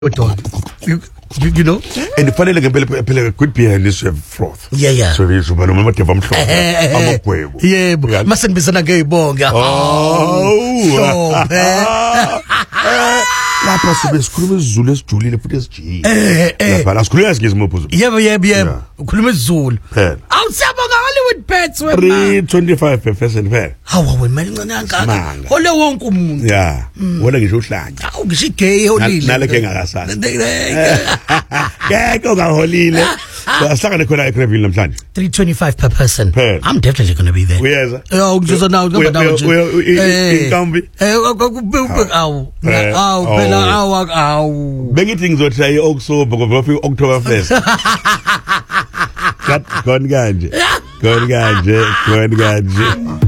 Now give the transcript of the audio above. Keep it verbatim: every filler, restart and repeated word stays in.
You, you, you know, and the funny like good behind this have froth. Yeah, yeah. So this one, no matter from froth. I'm a quavo. Yeah, mustn't be sana gay bonga. Oh, la passe be skulu Zulu Zulu le futhi sijini. La bala skulu yasikhe simophuzo. Yebo yebo yebo. Ukhuluma isiZulu. Awusiyabonga Hollywood Pets wena. three twenty-five per person phela. Hawa wena mali ncane kangaka. Ole wonke umuntu. Yeah. Wona ngisho uhlanja. Awu ngisho igay holile. Naleke ngakasasa. Ngeke ungaholile. Asihlangane khona eCreville namhlanje. three twenty-five per person. Phela. I'm definitely going to be there. Uyeza? Yeah, ngizoza nawo ngaba nawo nje. Inkambi. Eh awu. Awu phela awu awu. Bengithi ngizotry iOxobo ngoba October first. Kat kon kanje. Kon kanje, kon kanje.